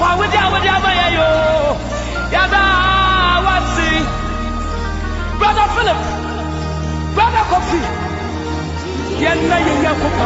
Papa, with you, Yada, what's it? Brother Philip, Brother Coffee, Yanda,